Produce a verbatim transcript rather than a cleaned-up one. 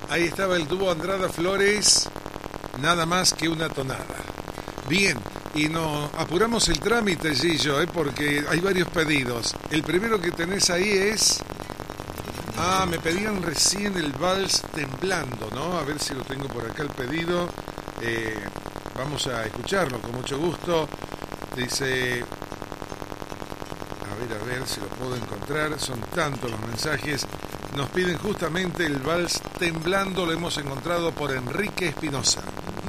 Ahí estaba el dúo Andrada Flores, nada más que una tonada. Bien, y nos apuramos el trámite, Gillo, ¿eh? Porque hay varios pedidos. El primero que tenés ahí es... Ah, me pedían recién el vals Temblando, ¿no? A ver si lo tengo por acá el pedido. Eh, vamos a escucharlo con mucho gusto. Dice... A ver, a ver si lo puedo encontrar. Son tantos los mensajes. Nos piden justamente el vals Temblando. Lo hemos encontrado por Enrique Espinosa.